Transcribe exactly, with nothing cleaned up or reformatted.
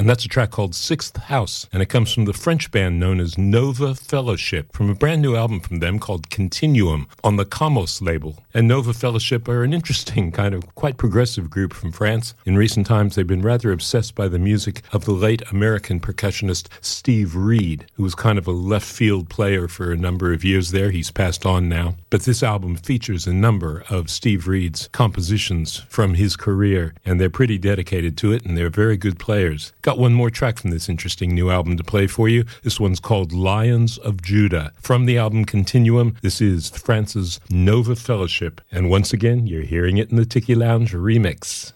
and that's a track called Sixth House, and it comes from the French band known as Nova Fellowship, from a brand new album from them called Continuum on the Camos label. And Nova Fellowship are an interesting kind of quite progressive group from France. In recent times, they've been rather obsessed by the music of the late American percussionist Steve Reed, who was kind of a left field player for a number of years there. He's passed on now. But this album features a number of Steve Reed's compositions from his career, and they're pretty dedicated to it, and they're very good players. Got one more track from this interesting new album to play for you. This one's called Lions of Judah. From the album Continuum, this is France's Nova Fellowship. And once again, you're hearing it in the Tiki Lounge remix.